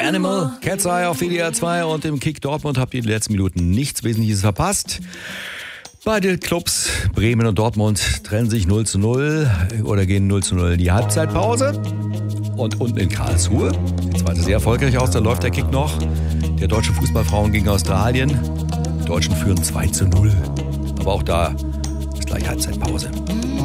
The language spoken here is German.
Animal, Cat's Eye auf WDR 2 und im Kick Dortmund habt ihr in den letzten Minuten nichts Wesentliches verpasst. Beide Clubs, Bremen und Dortmund, trennen sich 0:0 oder gehen 0:0 in die Halbzeitpause. Und unten in Karlsruhe, die zweite sehr erfolgreich aus, da läuft der Kick noch. Der deutschen Fußballfrauen gegen Australien. Die Deutschen führen 2:0. Aber auch da ist gleich Halbzeitpause.